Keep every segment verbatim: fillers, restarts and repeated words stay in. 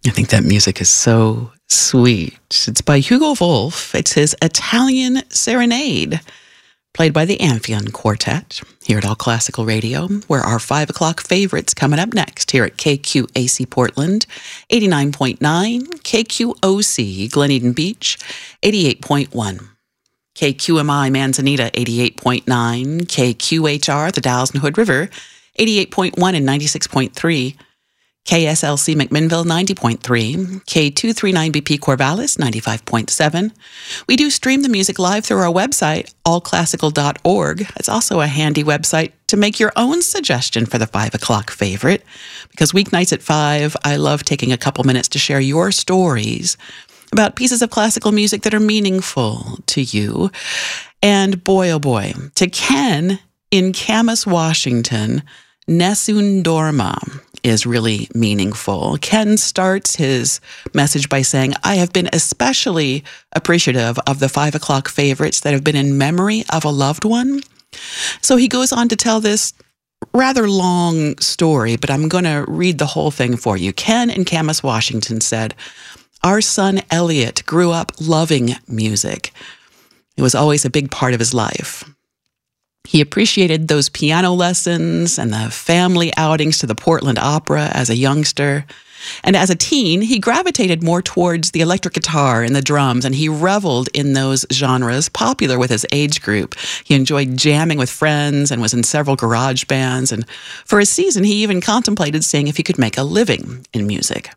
I think that music is so sweet. It's by Hugo Wolf. It's his Italian Serenade, played by the Amphion Quartet, here at All Classical Radio, where our five o'clock favorites coming up next here at K Q A C Portland, eighty-nine point nine, K Q O C Glen Eden Beach, eighty-eight point one. K Q M I Manzanita, eighty-eight point nine, K Q H R, the Dalles and Hood River, eighty-eight point one and ninety-six point three, K S L C McMinnville, ninety point three, K two thirty-nine B P Corvallis, ninety-five point seven. We do stream the music live through our website, all classical dot org. It's also a handy website to make your own suggestion for the five o'clock favorite, because weeknights at five, I love taking a couple minutes to share your stories about pieces of classical music that are meaningful to you. And boy, oh boy, to Ken in Camas, Washington, Nessun Dorma is really meaningful. Ken starts his message by saying, I have been especially appreciative of the five o'clock favorites that have been in memory of a loved one. So he goes on to tell this rather long story, but I'm going to read the whole thing for you. Ken in Camas, Washington said, our son Elliot grew up loving music. It was always a big part of his life. He appreciated those piano lessons and the family outings to the Portland Opera as a youngster. And as a teen, he gravitated more towards the electric guitar and the drums, and he reveled in those genres popular with his age group. He enjoyed jamming with friends and was in several garage bands. And for a season, he even contemplated seeing if he could make a living in music.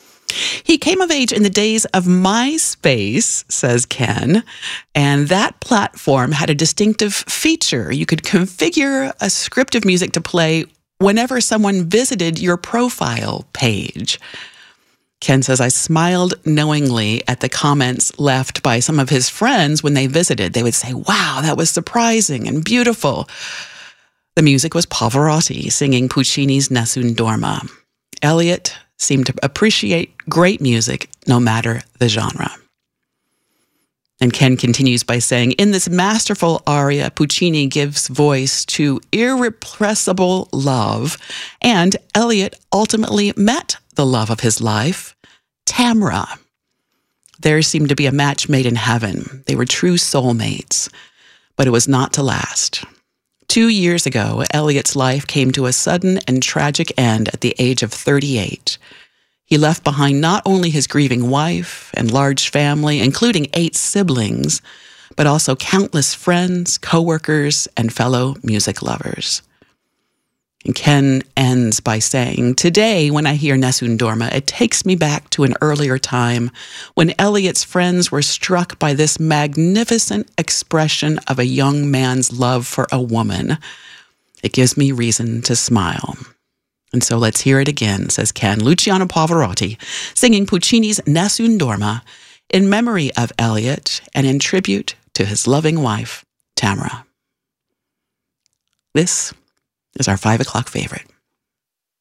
He came of age in the days of MySpace, says Ken, and that platform had a distinctive feature. You could configure a script of music to play whenever someone visited your profile page. Ken says, I smiled knowingly at the comments left by some of his friends when they visited. They would say, wow, that was surprising and beautiful. The music was Pavarotti singing Puccini's Nessun Dorma. Elliot seemed to appreciate great music no matter the genre. And Ken continues by saying, in this masterful aria, Puccini gives voice to irrepressible love, and Elliot ultimately met the love of his life, Tamra. There seemed to be a match made in heaven. They were true soulmates, but it was not to last. Two years ago, Elliot's life came to a sudden and tragic end at the age of thirty-eight. He left behind not only his grieving wife and large family, including eight siblings, but also countless friends, coworkers, and fellow music lovers. And Ken ends by saying, today, when I hear Nessun Dorma, it takes me back to an earlier time when Elliot's friends were struck by this magnificent expression of a young man's love for a woman. It gives me reason to smile. And so let's hear it again, says Ken. Luciano Pavarotti singing Puccini's Nessun Dorma in memory of Elliot and in tribute to his loving wife, Tamara. This is our five o'clock favorite.